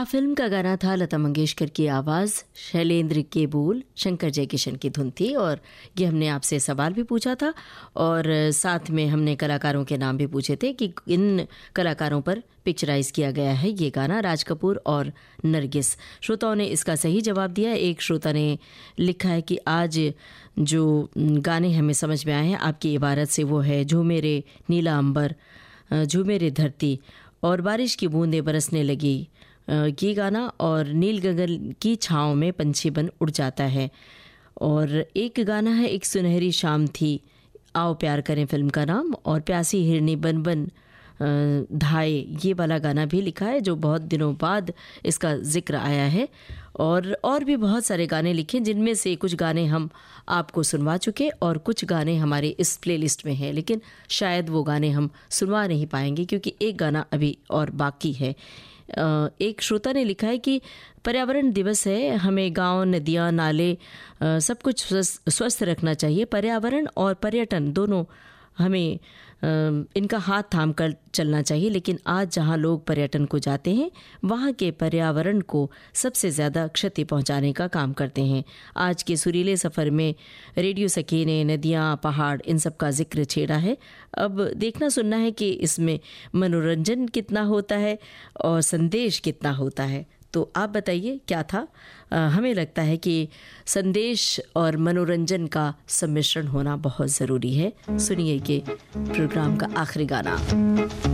Film का गाना था, लता मंगेशकर की आवाज़, शैलेंद्र के बोल, शंकर जयकिशन की धुन थी। और ये हमने आपसे सवाल भी पूछा था और साथ में हमने कलाकारों के नाम भी पूछे थे कि इन कलाकारों पर पिक्चराइज किया गया है ये गाना, राज कपूर और नरगिस। श्रोताओं ने इसका सही जवाब दिया। एक श्रोता ने लिखा है कि आज जो गाने हमें समझ में आए हैं आपकी इबारत से, वो है झूमे नीला अंबर, झूमे रे धरती और बारिश की बूंदें बरसने लगी, ये गाना, और नील गगन की छाँव में पंछी बन उड़ जाता है। और एक गाना है, एक सुनहरी शाम थी, आओ प्यार करें फिल्म का नाम, और प्यासी हिरनी बन बन धाए, ये वाला गाना भी लिखा है जो बहुत दिनों बाद इसका जिक्र आया है। और भी बहुत सारे गाने लिखे जिनमें से कुछ गाने हम आपको सुनवा चुके और कुछ गाने हमारे इस प्लेलिस्ट में हैं, लेकिन शायद वो गाने हम सुनवा नहीं पाएंगे क्योंकि एक गाना अभी और बाकी है। एक श्रोता ने लिखा है कि पर्यावरण दिवस है, हमें गांव, नदियां, नाले सब कुछ स्वस्थ रखना चाहिए। पर्यावरण और पर्यटन दोनों हमें इनका हाथ थाम कर चलना चाहिए, लेकिन आज जहां लोग पर्यटन को जाते हैं वहां के पर्यावरण को सबसे ज़्यादा क्षति पहुंचाने का काम करते हैं। आज के सुरीले सफ़र में रेडियो सखी ने नदियां, पहाड़, इन सब का जिक्र छेड़ा है। अब देखना सुनना है कि इसमें मनोरंजन कितना होता है और संदेश कितना होता है। तो आप बताइए क्या था? हमें लगता है कि संदेश और मनोरंजन का सम्मिश्रण होना बहुत ज़रूरी है। सुनिए कि प्रोग्राम का आखिरी गाना।